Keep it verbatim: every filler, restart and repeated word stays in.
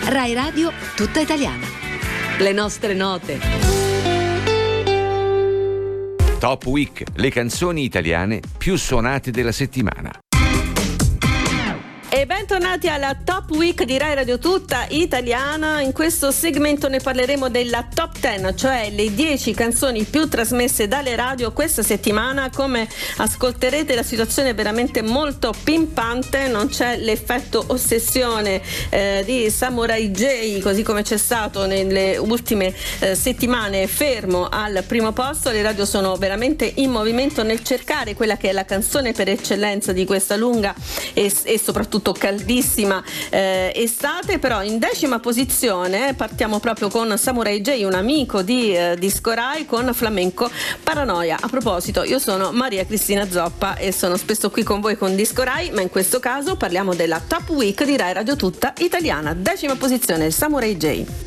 Rai Radio tutta italiana. Le nostre note. Top Week, le canzoni italiane più suonate della settimana. E bentornati alla Top Week di Rai Radio tutta italiana. In questo segmento ne parleremo della Top dieci, cioè le dieci canzoni più trasmesse dalle radio questa settimana. Come ascolterete, la situazione è veramente molto pimpante, non c'è l'effetto ossessione eh, di Samurai J, così come c'è stato nelle ultime eh, settimane, fermo al primo posto. Le radio sono veramente in movimento nel cercare quella che è la canzone per eccellenza di questa lunga e, e soprattutto caldissima eh, estate. Però in decima posizione partiamo proprio con Samurai J, un amico di eh, Disco Rai, con Flamenco Paranoia. A proposito, io sono Maria Cristina Zoppa e sono spesso qui con voi con Disco Rai, ma in questo caso parliamo della Top Week di Rai Radio tutta italiana. Decima posizione, Samurai J.